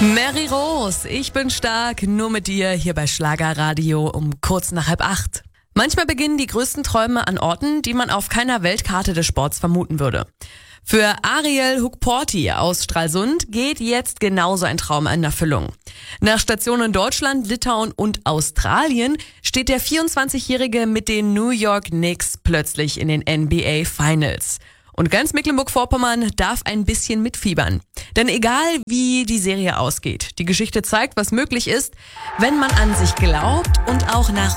Mary Rose, ich bin stark, nur mit dir hier bei Schlagerradio um kurz nach 7:30. Manchmal beginnen die größten Träume an Orten, die man auf keiner Weltkarte des Sports vermuten würde. Für Ariel Hukporti aus Stralsund geht jetzt genauso ein Traum in Erfüllung. Nach Stationen in Deutschland, Litauen und Australien steht der 24-Jährige mit den New York Knicks plötzlich in den NBA Finals. Und ganz Mecklenburg-Vorpommern darf ein bisschen mitfiebern. Denn egal wie die Serie ausgeht, die Geschichte zeigt, was möglich ist, wenn man an sich glaubt und auch nach